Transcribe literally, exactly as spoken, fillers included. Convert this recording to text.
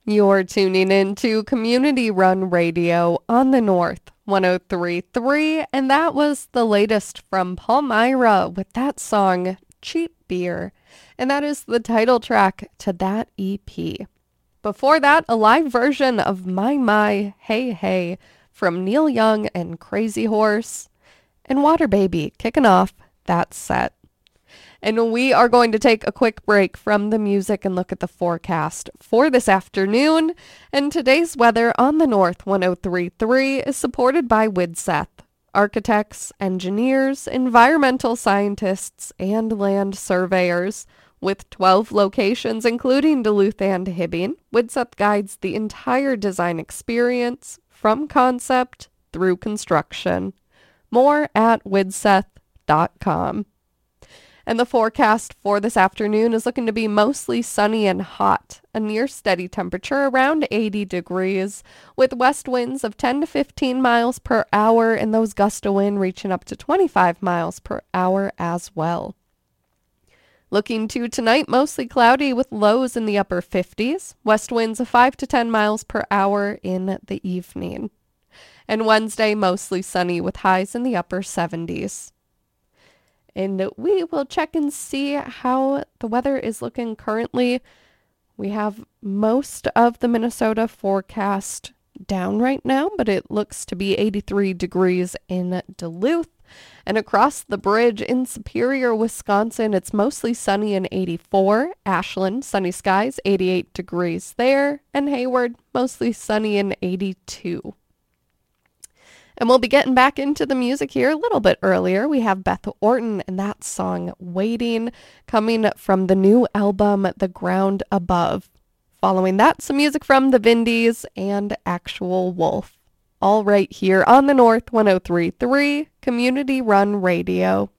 You're tuning in to Community Run Radio on the North one oh three point three, and that was the latest from Palmyra with that song, Cheap Beer, and that is the title track to that E P. Before that, a live version of My My Hey Hey from Neil Young and Crazy Horse, and Water Baby kicking off that set. And we are going to take a quick break from the music and look at the forecast for this afternoon. And today's weather on the North one oh three point three is supported by Widseth, architects, engineers, environmental scientists, and land surveyors. With twelve locations, including Duluth and Hibbing, Widseth guides the entire design experience from concept through construction. More at widseth dot com. And the forecast for this afternoon is looking to be mostly sunny and hot, a near steady temperature around eighty degrees, with west winds of ten to fifteen miles per hour and those gust of wind reaching up to twenty-five miles per hour as well. Looking to tonight, mostly cloudy with lows in the upper fifties, west winds of five to ten miles per hour in the evening. And Wednesday, mostly sunny with highs in the upper seventies. And we will check and see how the weather is looking currently. We have most of the Minnesota forecast down right now, but it looks to be eighty-three degrees in Duluth. And across the bridge in Superior, Wisconsin, it's mostly sunny and eighty-four. Ashland, sunny skies, eighty-eight degrees there. And Hayward, mostly sunny and eighty-two. And we'll be getting back into the music here a little bit earlier. We have Beth Orton and that song, Waiting, coming from the new album, The Ground Above. Following that, some music from the Vindies and Actual Wolf. All right here on the North one oh three point three, Community Run Radio.